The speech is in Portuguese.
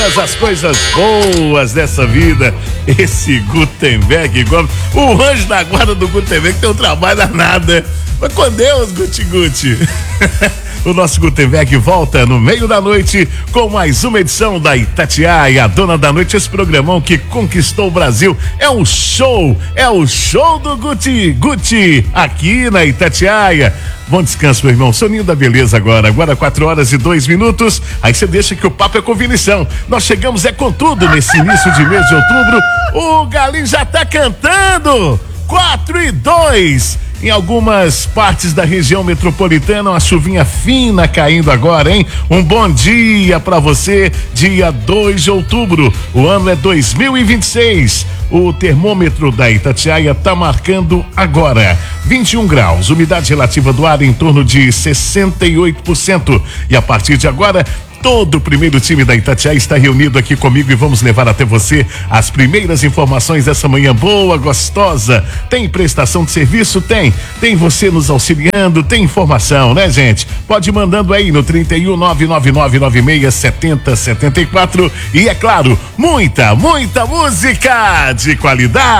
As coisas boas dessa vida, esse Gutenberg Gomes, o anjo da guarda do Gutenberg tem um trabalho danado, né? Mas com Deus, Guti. O nosso Gutenberg volta no meio da noite com mais uma edição da Itatiaia, a dona da noite, esse programão que conquistou o Brasil. É o show do Guti, aqui na Itatiaia. Bom descanso, meu irmão. Soninho da beleza agora 4h02. Aí você deixa que o papo é com Vinição. Nós chegamos com tudo nesse início de mês de outubro. O Galinho já tá cantando. 4h02. Em algumas partes da região metropolitana, uma chuvinha fina caindo agora, hein? Um bom dia pra você, dia 2 de outubro. O ano é 2026. O termômetro da Itatiaia tá marcando agora 21 graus, umidade relativa do ar em torno de 68%. E a partir de agora, todo o primeiro time da Itatiaia está reunido aqui comigo e vamos levar até você as primeiras informações dessa manhã boa, gostosa. Tem prestação de serviço? Tem você nos auxiliando, tem informação, né, gente? Pode ir mandando aí no 31 99996 7074 e, é claro, muita música de qualidade.